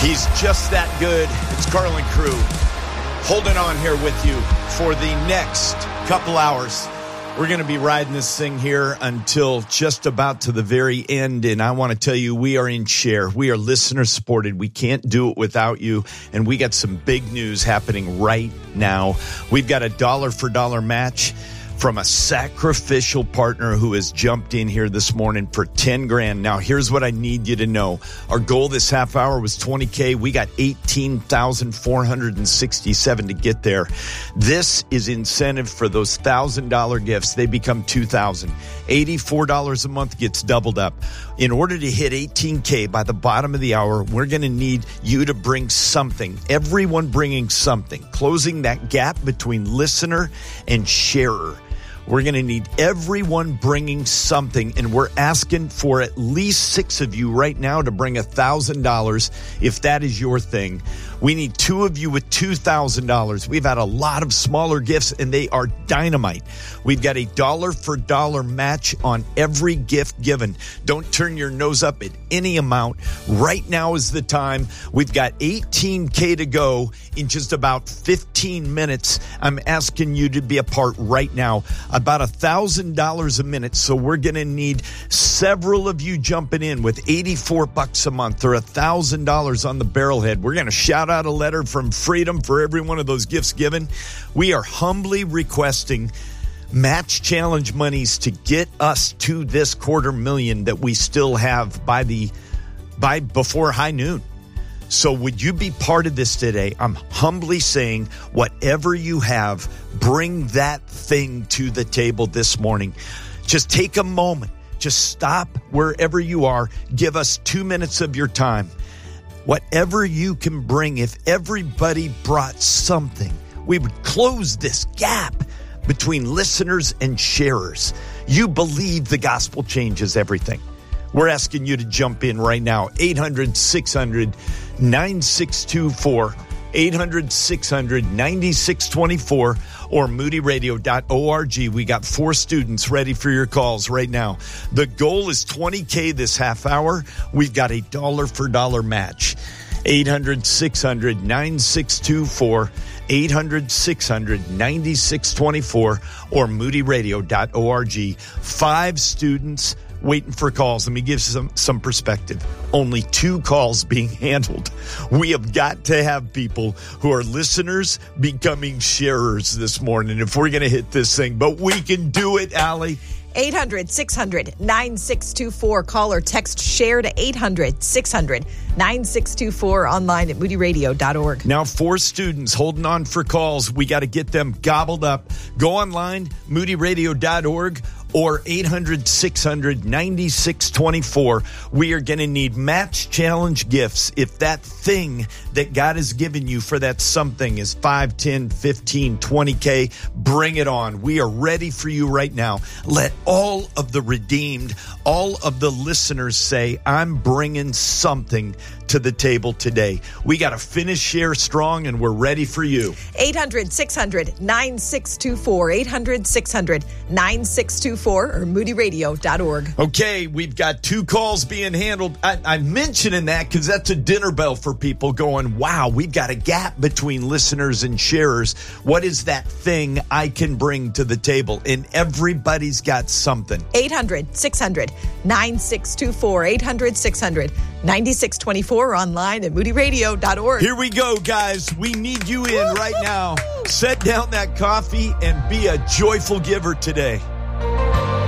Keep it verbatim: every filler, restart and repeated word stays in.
He's just that good. It's Carlin Crew holding on here with you for the next couple hours. We're going to be riding this thing here until just about to the very end. And I want to tell you, we are in share. We are listener supported. We can't do it without you. And we got some big news happening right now. We've got a dollar for dollar match from a sacrificial partner who has jumped in here this morning for ten grand. Now, here's what I need you to know. Our goal this half hour was twenty K. We got eighteen thousand four hundred sixty-seven to get there. This is incentive for those one thousand dollars gifts. They become two thousand dollars. eighty-four dollars a month gets doubled up. In order to hit eighteen K by the bottom of the hour, we're going to need you to bring something. Everyone bringing something. Closing that gap between listener and sharer. We're going to need everyone bringing something, and we're asking for at least six of you right now to bring one thousand dollars if that is your thing. We need two of you with two thousand dollars. We've had a lot of smaller gifts, and they are dynamite. We've got a dollar for dollar match on every gift given. Don't turn your nose up at any amount. Right now is the time. We've got eighteen K to go in just about fifteen minutes. I'm asking you to be a part right now. About one thousand dollars a minute, so we're going to need several of you jumping in with eighty-four bucks a month or one thousand dollars on the barrelhead. We're going to shout out a letter from Freedom for every one of those gifts given. We are humbly requesting match challenge monies to get us to this quarter million that we still have by the by before high noon. So would you be part of this today? I'm humbly saying whatever you have, bring that thing to the table this morning. Just take a moment. Just stop wherever you are. Give us two minutes of your time. Whatever you can bring, if everybody brought something, we would close this gap between listeners and sharers. You believe the gospel changes everything. We're asking you to jump in right now. eight hundred, six hundred, nine six two four. eight hundred, six hundred, nine six two four or moody radio dot org. We got four students ready for your calls right now. The goal is twenty K this half hour. We've got a dollar for dollar match. eight hundred, six hundred, nine six two four. eight hundred, six hundred, nine six two four or moody radio dot org. Five students waiting for calls. Let me give some, some perspective. Only two calls being handled. We have got to have people who are listeners becoming sharers this morning if we're going to hit this thing. But we can do it, Allie. eight hundred, six hundred, nine six two four. Call or text share to eight hundred, six hundred, nine six two four. Online at moody radio dot org. Now, four students holding on for calls. We got to get them gobbled up. Go online, moody radio dot org. Or eight hundred, six hundred, nine six two four. We are going to need match challenge gifts. If that thing that God has given you for that something is five, ten, fifteen, twenty K, bring it on. We are ready for you right now. Let all of the redeemed, all of the listeners say, I'm bringing something to the table today. We got to finish share strong, and we're ready for you. eight hundred, six hundred, nine six two four. eight hundred, six hundred, nine six two four or moody radio dot org. Okay, we've got two calls being handled. I, I'm mentioning that because that's a dinner bell for people going, wow, we've got a gap between listeners and sharers. What is that thing I can bring to the table? And everybody's got something. eight hundred, six hundred, nine six two four. eight hundred, six hundred, nine six two four. Online at moody radio dot org. Here we go, guys. We need you in right now. Set down that coffee and be a joyful giver today.